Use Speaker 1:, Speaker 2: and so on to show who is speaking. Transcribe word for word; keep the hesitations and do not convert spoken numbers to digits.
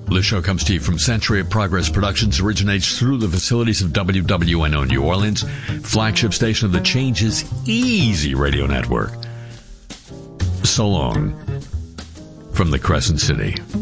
Speaker 1: The show comes to you from Century of Progress Productions, originates through the facilities of W W N O New Orleans, flagship station of the Changes Easy Radio Network. So long from the Crescent City.